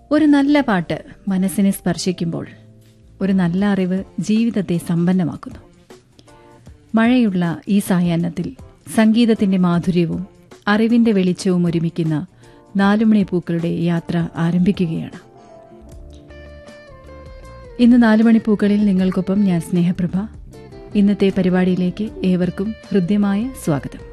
ഒരു നല്ല പാട്ട് മനസ്സിനെ സ്പർശിക്കുമ്പോൾ ഒരു നല്ല അറിവ് ജീവിതത്തെ സമ്പന്നമാക്കുന്നു. മഴയുള്ള ഈ സായാഹ്നത്തിൽ സംഗീതത്തിന്റെ മാധുര്യവും അറിവിന്റെ വെളിച്ചവും ഒരുമിക്കുന്ന 4 മണി പൂക്കളുടെ യാത്ര ആരംഭിക്കുകയാണ്. ഇന്ന് 4 മണി പൂക്കളിൽ നിങ്ങൾക്കൊപ്പം ഞാൻ സ്നേഹപ്രഭ. ഇന്നത്തെ പരിപാടിയിലേക്ക് ഏവർക്കും ഹൃദ്യമായ സ്വാഗതം.